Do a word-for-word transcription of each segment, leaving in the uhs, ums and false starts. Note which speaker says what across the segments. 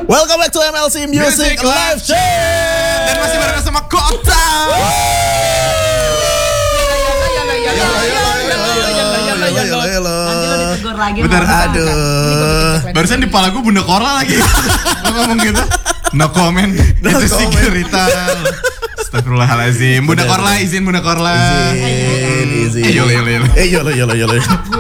Speaker 1: Welcome back to M L C Music, Music Live Show.
Speaker 2: Dan masih bareng sama Kota.
Speaker 3: Bentar,
Speaker 1: aduh.
Speaker 2: Barusan di kepala gue Bunda Korla lagi. Lo ngomong gitu. No comment.
Speaker 1: No
Speaker 2: itu sih
Speaker 1: comment.
Speaker 2: cerita. Astagfirullahaladzim. Bunda Korla, izin Bunda Korla.
Speaker 1: Izin, izin.
Speaker 2: Eh yolo yolo yolo.
Speaker 1: Eh yolo yolo yolo.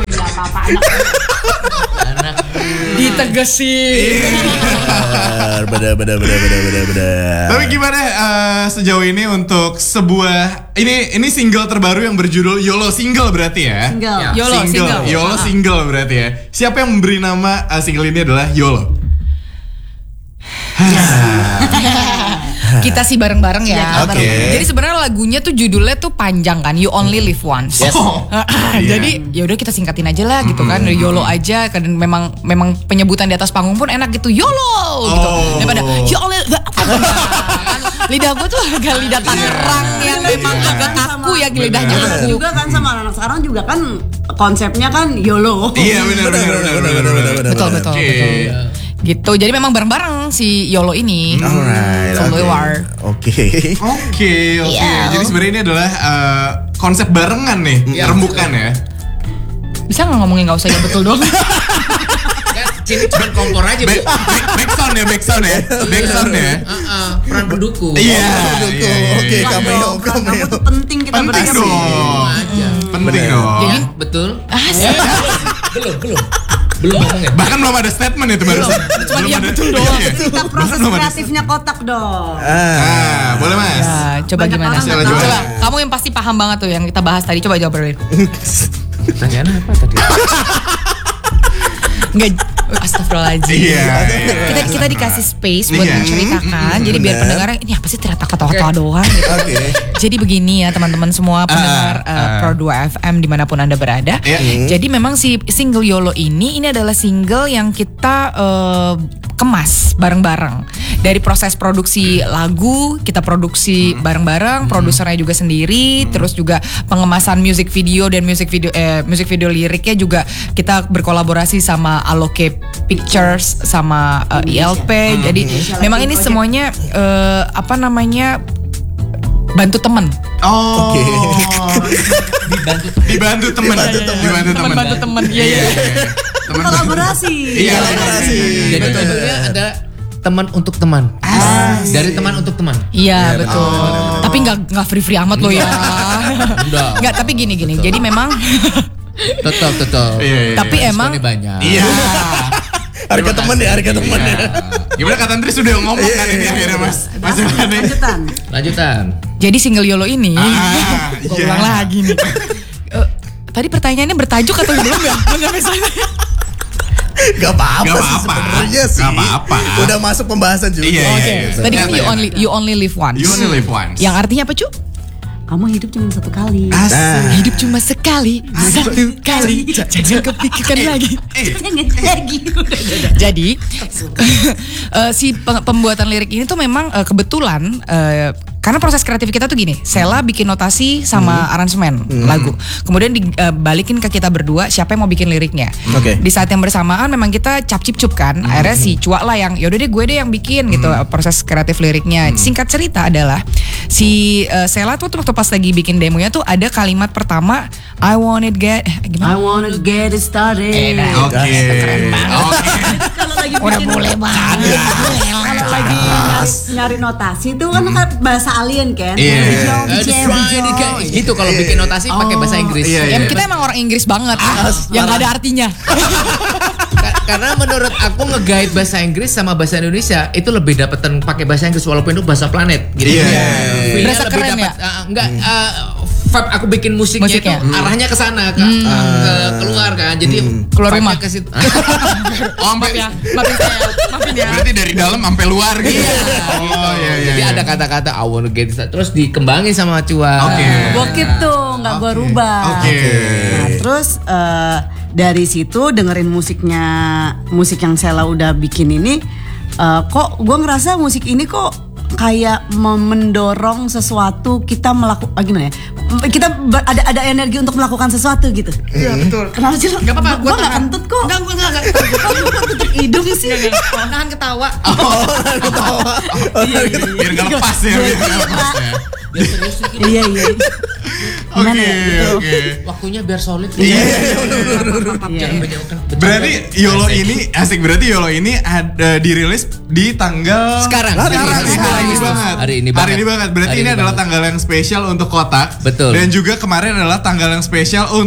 Speaker 3: anak ditegesin.
Speaker 1: Bener bener bener bener bener bener.
Speaker 2: Tapi gimana uh, sejauh ini untuk sebuah ini ini single terbaru yang berjudul YOLO Single berarti ya?
Speaker 4: Single.
Speaker 3: Ya. YOLO
Speaker 2: single.
Speaker 3: single.
Speaker 2: YOLO
Speaker 3: Ah.
Speaker 2: Single berarti ya. Siapa yang memberi nama uh, single ini adalah YOLO?
Speaker 3: Kita sih bareng-bareng ya.
Speaker 1: Oke. Okay.
Speaker 3: Jadi sebenarnya lagunya tuh judulnya tuh panjang kan, You Only Live Once.
Speaker 1: Yes.
Speaker 2: Oh,
Speaker 3: Jadi ya udah kita singkatin aja lah gitu kan, YOLO aja. Kan memang memang penyebutan di atas panggung pun enak gitu, YOLO gitu.
Speaker 2: Oh.
Speaker 3: Daripada You Only lidah gue tuh agak lidah Tangerang yang memang agak kaku ya lidahnya
Speaker 4: Bener
Speaker 3: kaku.
Speaker 4: juga kan sama anak sekarang juga kan konsepnya kan YOLO.
Speaker 2: Iya benar benar benar benar benar.
Speaker 3: Betul betul
Speaker 2: Oke.
Speaker 3: betul. Gitu. Jadi memang bareng-bareng si YOLO ini.
Speaker 1: Alright.
Speaker 3: Solo
Speaker 1: Oke.
Speaker 3: war.
Speaker 1: Oke.
Speaker 2: Oke, oke.
Speaker 3: Iya.
Speaker 2: Jadi sebenarnya ini adalah uh, konsep barengan nih, rembukan ya.
Speaker 3: Bisa nggak ngomongin nggak usah ya betul dong?
Speaker 5: Kan sini cuma kompor aja, Bu.
Speaker 2: Back, back, back sound ya, back sound ya, back sound ya.
Speaker 5: Heeh, peran pendukung.
Speaker 2: Iya.
Speaker 1: Pendukung.
Speaker 2: iya, iya,
Speaker 1: Oke,
Speaker 2: iya.
Speaker 1: cameo,
Speaker 4: Kamu
Speaker 1: cameo.
Speaker 4: tuh penting kita
Speaker 2: Penting
Speaker 4: berikan.
Speaker 2: dong.
Speaker 5: Aja.
Speaker 2: Penting
Speaker 1: Bener.
Speaker 2: dong.
Speaker 3: Jadi
Speaker 5: Betul?
Speaker 3: asik.
Speaker 5: Belum, belum. Belum ngomong ya?
Speaker 2: Bahkan belum ada statement itu barusan.
Speaker 3: Cuma iya, betul
Speaker 2: doang.
Speaker 4: Kita proses kreatifnya Kotak dong.
Speaker 2: Ah, boleh Mas.
Speaker 3: Ya, coba
Speaker 4: Banyak
Speaker 3: gimana?
Speaker 4: orang
Speaker 3: Coba,
Speaker 2: nggak tahu.
Speaker 3: coba. Kamu yang pasti paham banget tuh yang kita bahas tadi. Coba jawab Berlin.
Speaker 5: Pertanyaan apa tadi?
Speaker 3: Enggak. Astagfirullahaladzim.
Speaker 2: Iya. iya.
Speaker 3: Kita kita dikasih space buat
Speaker 2: Iya.
Speaker 3: menceritakan. Jadi biar
Speaker 1: Bener.
Speaker 3: pendengar ini apa sih ternyata kata-kata doang gitu.
Speaker 1: Oke.
Speaker 3: Jadi begini ya teman-teman semua pendengar
Speaker 2: ah.
Speaker 3: uh, Pro dua F M dimanapun Anda berada.
Speaker 2: Iya.
Speaker 3: Jadi memang si single YOLO ini ini adalah single yang kita uh, kemas bareng-bareng. Dari proses produksi lagu kita produksi bareng-bareng, produsernya juga sendiri, terus juga pengemasan music video dan music video eh music video liriknya juga kita berkolaborasi sama Aloke Pictures sama uh, I L P. Jadi memang ini semuanya uh, apa namanya bantu temen.
Speaker 2: Oh.
Speaker 1: Oke.
Speaker 5: Dibantu
Speaker 2: Dibantu teman.
Speaker 1: Dibantu teman.
Speaker 2: Dibantu teman.
Speaker 3: Bantu temen. Iya iya.
Speaker 2: Teman.
Speaker 4: Kolaborasi.
Speaker 2: Iya,
Speaker 1: Kolaborasi.
Speaker 5: Jadi judulnya ada teman untuk teman. Dari teman untuk teman.
Speaker 3: Iya betul. Tapi nggak nggak free free amat loh ya.
Speaker 5: Enggak.
Speaker 3: Nggak tapi gini gini. Jadi memang
Speaker 5: Tetap, tetap.
Speaker 2: Iya, iya,
Speaker 3: tapi
Speaker 2: iya.
Speaker 3: emang
Speaker 5: Diskonnya banyak.
Speaker 2: Iya.
Speaker 1: Harga temen ya, harga temen ya.
Speaker 2: Gimana Kak Tantri sudah ngomong kan ini akhirnya Mas. Mas Yohane.
Speaker 4: Lanjutan.
Speaker 5: Lanjutan.
Speaker 3: jadi single YOLO ini.
Speaker 2: Ah,
Speaker 3: Gua
Speaker 2: iya.
Speaker 3: ulang lagi nih. Eh, tadi pertanyaannya bertajuk atau belum ya? Sampai sana.
Speaker 1: Gak apa-apa
Speaker 2: Gak
Speaker 1: sih
Speaker 2: apa-apa.
Speaker 1: sebenarnya sih.
Speaker 2: Gak apa-apa.
Speaker 1: Udah masuk pembahasan juga.
Speaker 2: Iya,
Speaker 3: Oke.
Speaker 2: iya, iya.
Speaker 3: Tadi kan
Speaker 2: Ternyata
Speaker 3: you
Speaker 2: ya.
Speaker 3: only you only live once.
Speaker 2: You only live once.
Speaker 3: Yang artinya apa cu?
Speaker 4: Kamu hidup cuma satu kali.
Speaker 2: Asik.
Speaker 3: Hidup cuma sekali, satu kali, jangan kepikirkan lagi.
Speaker 4: Jangan lagi.
Speaker 3: Jadi eh, si peng- pembuatan lirik ini tuh memang eh, kebetulan eh, karena proses kreatif kita tuh gini, Sela bikin notasi sama aransemen lagu, kemudian dibalikin ke kita berdua siapa yang mau bikin liriknya.
Speaker 1: Oke.
Speaker 3: Di saat yang bersamaan memang kita cap cip cup kan, akhirnya si Cua lah yang yaudah deh gue deh yang bikin gitu proses kreatif liriknya. Singkat cerita adalah si eh, Sela tuh waktu pas lagi bikin demonya tuh ada kalimat pertama I want it get eh,
Speaker 4: I
Speaker 3: gimana?
Speaker 4: wanna get it started.
Speaker 2: Oke.
Speaker 3: Keren banget.
Speaker 2: Oke.
Speaker 4: Kalau lagi
Speaker 3: Udah
Speaker 4: bikin-
Speaker 3: boleh banget.
Speaker 4: Kalau lagi nyari, nyari notasi itu kan kan bahasa alien kan.
Speaker 2: Iya.
Speaker 4: Bijou,
Speaker 5: Eh,
Speaker 4: bijou,
Speaker 5: try
Speaker 4: bijou.
Speaker 5: ini kayak gitu kalau bikin notasi pakai bahasa Inggris.
Speaker 2: Iya,
Speaker 3: Ya
Speaker 2: iya.
Speaker 3: kita emang orang Inggris banget, yang gak ada artinya.
Speaker 5: Ka- Karena menurut aku nge-guide bahasa Inggris sama bahasa Indonesia itu lebih dapetan pakai bahasa Inggris walaupun itu bahasa planet. Gitu.
Speaker 2: Iya.
Speaker 5: Feel-nya
Speaker 3: Berasa
Speaker 5: lebih
Speaker 3: keren
Speaker 5: dapet,
Speaker 3: ya?
Speaker 5: uh, enggak uh, vibe aku bikin musiknya,
Speaker 3: Musiknya.
Speaker 5: itu arahnya ke sana ke, ke keluar kan. Jadi
Speaker 3: Keluar
Speaker 5: vibe-nya
Speaker 3: rumah.
Speaker 5: ke situ.
Speaker 2: Oh, sampai
Speaker 3: Ya, maafin saya, maafin ya.
Speaker 2: berarti dari dalam sampai luar gitu. Oh, iya iya.
Speaker 5: Jadi
Speaker 2: iya.
Speaker 5: ada kata-kata I wanna get it started. Terus dikembangin sama Cua.
Speaker 2: Oke.
Speaker 4: Gua keep tuh, nggak gua rubah.
Speaker 2: Oke.
Speaker 4: Nah, terus eh, dari situ dengerin musiknya, musik yang Sela udah bikin ini, eh, kok gua ngerasa musik ini kok kayak mendorong sesuatu kita melakukan, ah, gimana ya? kita ber- ada ada energi untuk melakukan sesuatu gitu.
Speaker 3: Iya betul.
Speaker 4: Kenapa sih lo?
Speaker 3: Gak apa-apa,
Speaker 4: Gua nggak kentut kok.
Speaker 3: Enggak, gue enggak, enggak.
Speaker 4: Kamu kok tutup hidung sih?
Speaker 3: Nahan ketawa.
Speaker 4: Iya, iya, iya.
Speaker 2: Biar nggak lepas ya. Biar nggak lepas ya.
Speaker 5: Biar serius nih,
Speaker 4: Iya iya.
Speaker 2: Oke,
Speaker 4: Gimana ya, gitu?
Speaker 2: oke.
Speaker 5: waktunya biar solid.
Speaker 2: Iya.
Speaker 4: Iya.
Speaker 5: Jangan banyak kan.
Speaker 2: Berarti YOLO ini asik, berarti YOLO ini ada dirilis di tanggal
Speaker 5: Sekarang.
Speaker 2: Sekarang,
Speaker 5: Hari ini.
Speaker 2: hari ini banget.
Speaker 5: Hari ini
Speaker 2: Hari
Speaker 5: banget.
Speaker 2: ini banget. Berarti
Speaker 5: Hari
Speaker 2: ini
Speaker 5: ini
Speaker 2: adalah
Speaker 5: banget.
Speaker 2: tanggal yang spesial untuk Kotak.
Speaker 5: Betul.
Speaker 2: Dan juga kemarin adalah tanggal yang spesial untuk